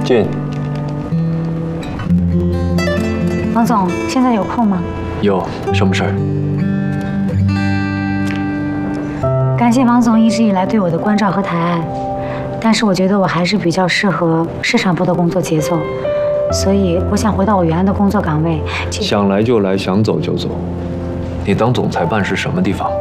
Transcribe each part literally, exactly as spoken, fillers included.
进。 王总，现在有空吗？ 有，什么事儿？ 感谢王总一直以来对我的关照和抬爱，但是我觉得我还是比较适合市场部的工作节奏，所以我想回到我原来的工作岗位。 想来就来，想走就走。你当总裁办是什么地方？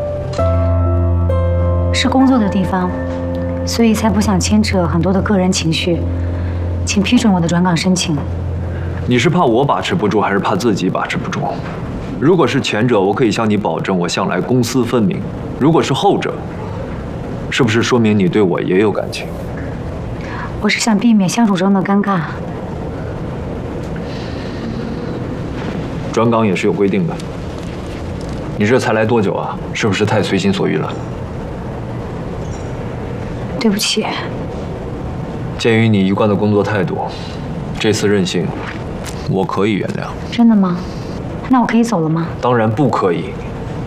是工作的地方，所以才不想牵扯很多的个人情绪，请批准我的转岗申请。 你是怕我把持不住，还是怕自己把持不住？如果是前者，我可以向你保证，我向来公私分明；如果是后者，是不是说明你对我也有感情？ 我是想避免相处中的尴尬。 转岗也是有规定的。你这才来多久啊？是不是太随心所欲了？ 对不起。 鉴于你一贯的工作态度，这次任性，我可以原谅。 真的吗？那我可以走了吗？ 当然不可以。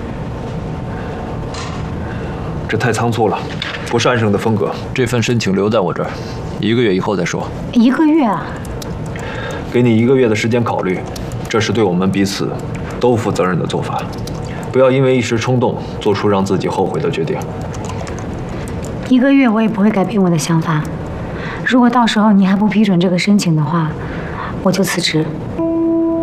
这太仓促了，不是安生的风格。这份申请留在我这儿，一个月以后再说。 一个月啊？ 给你一个月的时间考虑，这是对我们彼此都负责任的做法。不要因为一时冲动，做出让自己后悔的决定。 一个月我也不会改变我的想法。如果到时候你还不批准这个申请的话，我就辞职。